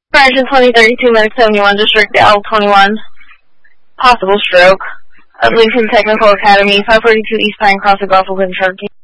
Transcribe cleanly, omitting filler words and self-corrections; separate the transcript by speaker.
Speaker 1: Correction 2032 minutes 71, District L21. Possible stroke. At Lincoln Technical Academy, 542 East Pine Crossing, Gulf of Cherokee.